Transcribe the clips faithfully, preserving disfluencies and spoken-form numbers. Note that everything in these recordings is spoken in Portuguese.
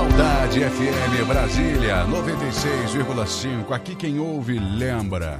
Saudade F M Brasília, noventa e seis vírgula cinco. Aqui quem ouve lembra.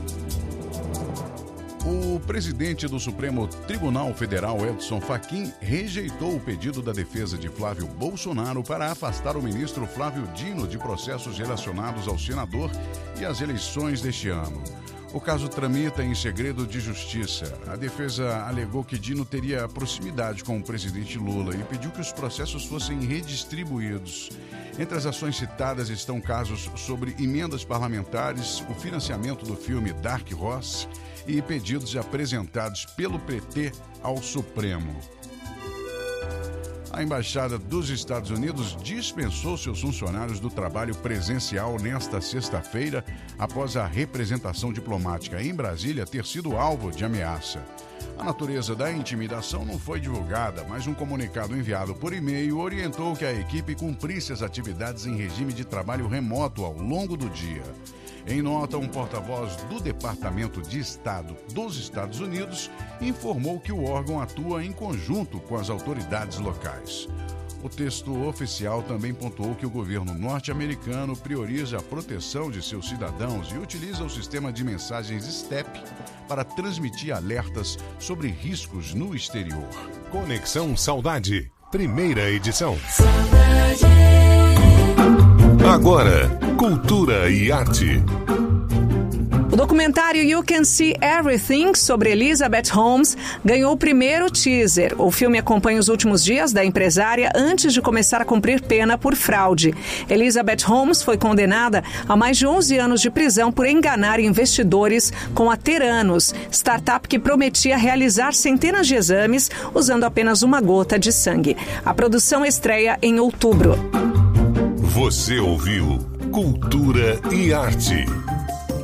O presidente do Supremo Tribunal Federal, Edson Fachin, rejeitou o pedido da defesa de Flávio Bolsonaro para afastar o ministro Flávio Dino de processos relacionados ao senador e às eleições deste ano. O caso tramita em segredo de justiça. A defesa alegou que Dino teria proximidade com o presidente Lula e pediu que os processos fossem redistribuídos. Entre as ações citadas estão casos sobre emendas parlamentares, o financiamento do filme Dark Horse e pedidos apresentados pelo P T ao Supremo. A Embaixada dos Estados Unidos dispensou seus funcionários do trabalho presencial nesta sexta-feira, após a representação diplomática em Brasília ter sido alvo de ameaça. A natureza da intimidação não foi divulgada, mas um comunicado enviado por e-mail orientou que a equipe cumprisse as atividades em regime de trabalho remoto ao longo do dia. Em nota, um porta-voz do Departamento de Estado dos Estados Unidos informou que o órgão atua em conjunto com as autoridades locais. O texto oficial também pontuou que o governo norte-americano prioriza a proteção de seus cidadãos e utiliza o sistema de mensagens STEP para transmitir alertas sobre riscos no exterior. Conexão Saudade, primeira edição. Saudade. Agora, cultura e arte. O documentário You Can See Everything, sobre Elizabeth Holmes, ganhou o primeiro teaser. O filme acompanha os últimos dias da empresária antes de começar a cumprir pena por fraude. Elizabeth Holmes foi condenada a mais de onze anos de prisão por enganar investidores com a Theranos, startup que prometia realizar centenas de exames usando apenas uma gota de sangue. A produção estreia em outubro. Você ouviu Cultura e Arte.